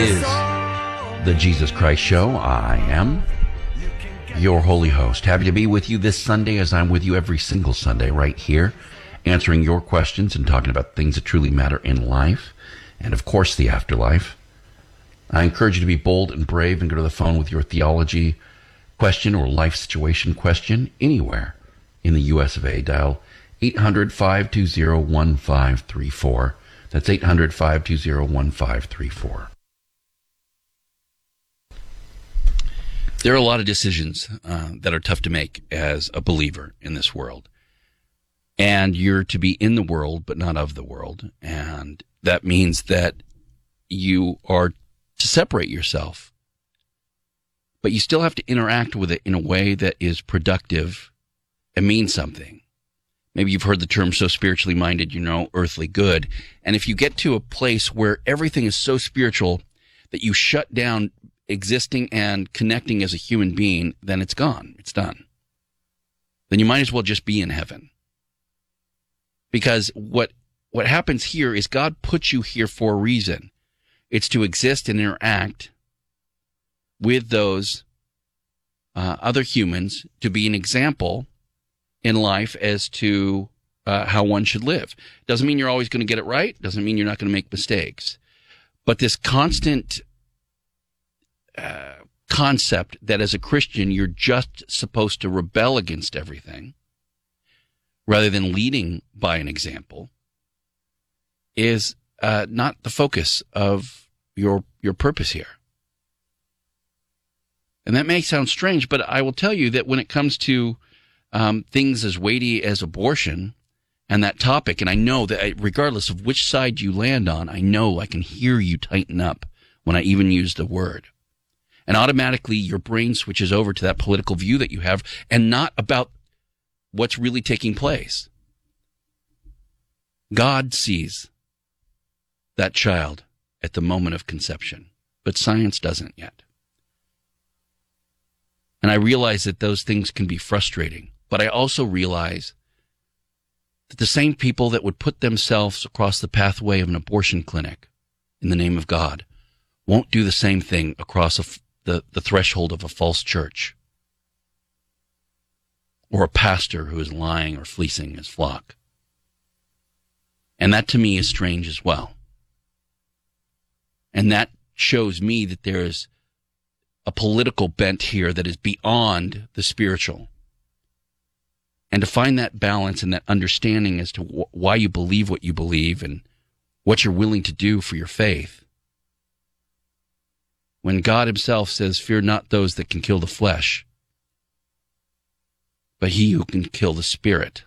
is the Jesus Christ Show. I am your holy host. Happy to be with you this Sunday, as I'm with you every single Sunday right here, answering your questions and talking about things that truly matter in life and, of course, the afterlife. I encourage you to be bold and brave and go to the phone with your theology question or life situation question anywhere in the U.S. of A. Dial 800-520-1534. That's 800-520-1534. There are a lot of decisions that are tough to make as a believer in this world. And you're to be in the world, but not of the world. And that means that you are to separate yourself. But you still have to interact with it in a way that is productive and means something. Maybe you've heard the term so spiritually minded, earthly good. And if you get to a place where everything is so spiritual that you shut down existing and connecting as a human being, then it's gone. It's done. Then you might as well just be in heaven. Because what happens here is God puts you here for a reason. It's to exist and interact with those other humans, to be an example in life as to how one should live. Doesn't mean you're always going to get it right. Doesn't mean you're not going to make mistakes. But this constant concept that as a Christian you're just supposed to rebel against everything rather than leading by an example is not the focus of your purpose here. And that may sound strange, but I will tell you that when it comes to things as weighty as abortion and that topic, and I know that regardless of which side you land on, I know I can hear you tighten up when I even use the word. And automatically your brain switches over to that political view that you have and not about what's really taking place. God sees that child at the moment of conception, but science doesn't yet. And I realize that those things can be frustrating, but I also realize that the same people that would put themselves across the pathway of an abortion clinic in the name of God won't do the same thing across the threshold of a false church or a pastor who is lying or fleecing his flock. And that to me is strange as well. And that shows me that there is a political bent here that is beyond the spiritual. And to find that balance and that understanding as to why you believe what you believe and what you're willing to do for your faith. When God himself says, fear not those that can kill the flesh, but he who can kill the spirit.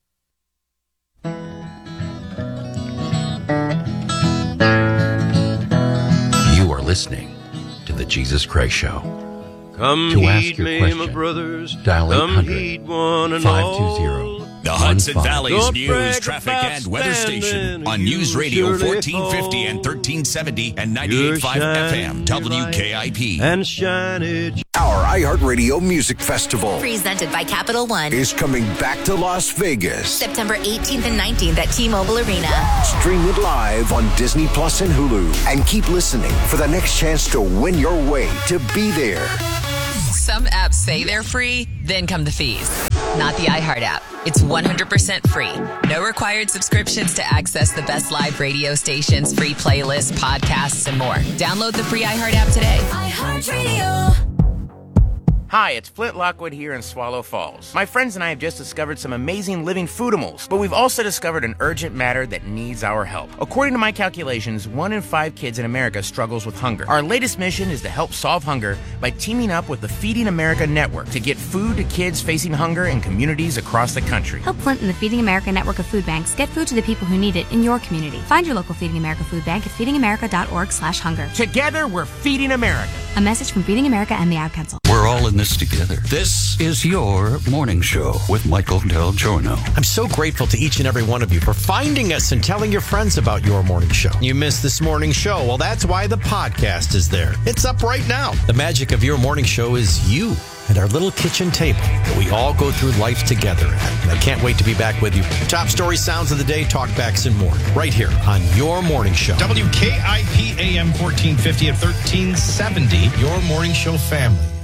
You are listening to The Jesus Christ Show. Come to ask heed your me, question, my brothers. dial Come heed one and all. 800-520. The Hudson Valley's Don't news, brag traffic, about and weather station standing. on You News Radio surely 1450 and hold 1370 and your 98.5 FM shining light WKIP. and shine it. Our iHeartRadio Music Festival Presented by Capital One. is coming back to Las Vegas. September 18th and 19th at T-Mobile Arena. Stream it live on Disney Plus and Hulu. And keep listening for the next chance to win your way to be there. Some apps say they're free, then come the fees. Not the iHeart app. It's 100% free. No required subscriptions to access the best live radio stations, free playlists, podcasts, and more. Download the free iHeart app today. iHeartRadio. Hi, it's Flint Lockwood here in Swallow Falls. My friends and I have just discovered some amazing living foodimals, but we've also discovered an urgent matter that needs our help. According to my calculations, 1 in 5 kids in America struggles with hunger. Our latest mission is to help solve hunger by teaming up with the Feeding America Network to get food to kids facing hunger in communities across the country. Help Flint and the Feeding America network of food banks get food to the people who need it in your community. Find your local Feeding America food bank at feedingamerica.org/hunger. Together, we're Feeding America. A message from Feeding America and the Ad Council. We're all in this together. This is your morning show with Michael Del Giorno. I'm so grateful to each and every one of you for finding us and telling your friends about your morning show. You missed this morning show? Well, that's why the podcast is there. It's up right now. The magic of your morning show is you. at our little kitchen table that we all go through life together at. And I can't wait to be back with you. Top story, sounds of the day, talkbacks, and more. Right here on Your Morning Show. WKIP AM 1450 at 1370. Your Morning Show family.